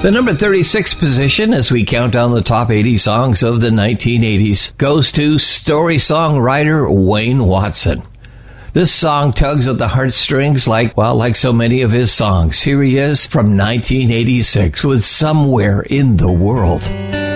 The number 36 position, as we count down the top 80 songs of the 1980s, goes to story songwriter Wayne Watson. This song tugs at the heartstrings like so many of his songs. Here he is from 1986 with Somewhere in the World.